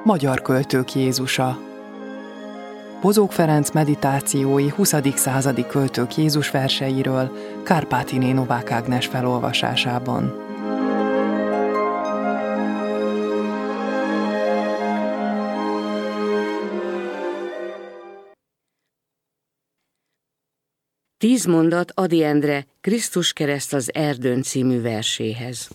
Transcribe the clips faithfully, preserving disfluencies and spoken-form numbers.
Magyar költők Jézusa. Bozók Ferenc meditációi huszadik századi költők Jézus verseiről Kárpátiné Novák Ágnes felolvasásában. Tíz mondat Ady Endre Krisztus kereszt az erdőn című verséhez.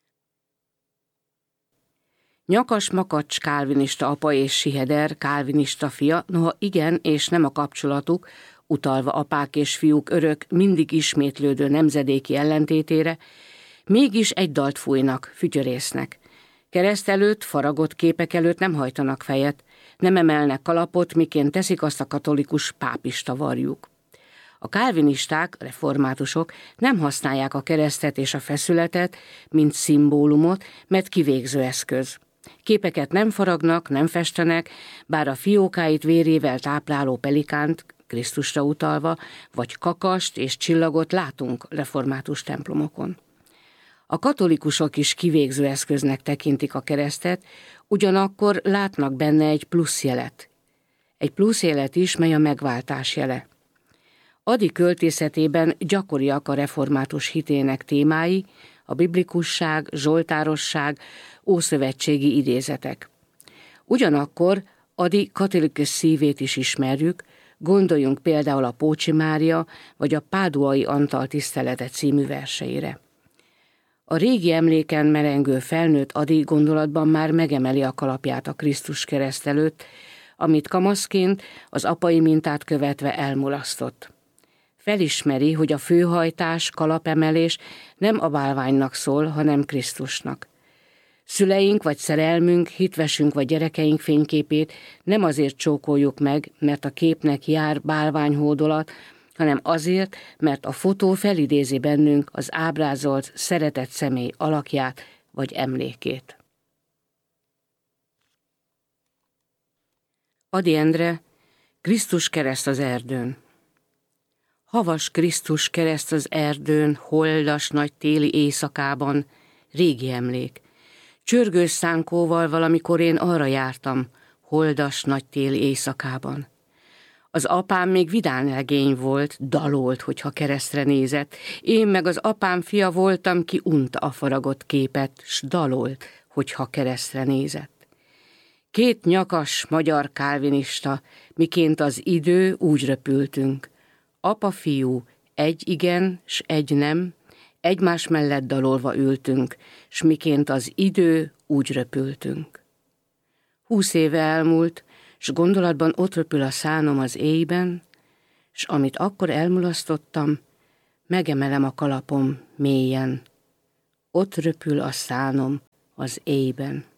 Nyakas Makacs kálvinista apa és Siheder kálvinista fia, noha igen és nem a kapcsolatuk, utalva apák és fiúk örök, mindig ismétlődő nemzedéki ellentétére, mégis egy dalt fújnak, fütyörésznek. Kereszt előtt, faragott képek előtt nem hajtanak fejet, nem emelnek kalapot, miként teszik azt a katolikus pápista varjuk. A kálvinisták, reformátusok nem használják a keresztet és a feszületet, mint szimbólumot, mert kivégző eszköz. Képeket nem faragnak, nem festenek, bár a fiókáit vérével tápláló pelikánt, Krisztusra utalva, vagy kakast és csillagot látunk református templomokon. A katolikusok is kivégző eszköznek tekintik a keresztet, ugyanakkor látnak benne egy pluszjelet. Egy pluszjelet is, mely a megváltás jele. Ady költészetében gyakoriak a református hitének témái, a biblikusság, zsoltárosság, ószövetségi idézetek. Ugyanakkor Ady katolikus szívét is ismerjük, gondoljunk például a Pócsi Mária vagy a Páduai Antal tisztelete című verseire. A régi emléken merengő felnőtt Ady gondolatban már megemeli a kalapját a Krisztus kereszt előtt, amit kamaszként az apai mintát követve elmulasztott. Felismeri, hogy a főhajtás, kalapemelés nem a bálványnak szól, hanem Krisztusnak. Szüleink vagy szerelmünk, hitvesünk vagy gyerekeink fényképét nem azért csókoljuk meg, mert a képnek jár bálványhódolat, hanem azért, mert a fotó felidézi bennünk az ábrázolt, szeretett személy alakját vagy emlékét. Ady Endre, Krisztus kereszt az erdőn. Havas Krisztus kereszt az erdőn, holdas nagy téli éjszakában, régi emlék. Csörgős szánkóval valamikor én arra jártam, holdas nagy téli éjszakában. Az apám még vidám legény volt, dalolt, hogyha keresztre nézett. Én meg az apám fia voltam, ki unta a faragott képet, s dalolt, hogyha keresztre nézett. Két nyakas magyar kálvinista, miként az idő, úgy röpültünk. Apa-fiú, egy igen, s egy nem, egymás mellett dalolva ültünk, s miként az idő, úgy röpültünk. Húsz éve elmúlt, s gondolatban ott röpül a szánom az éjben, s amit akkor elmulasztottam, megemelem a kalapom mélyen. Ott röpül a szánom az éjben.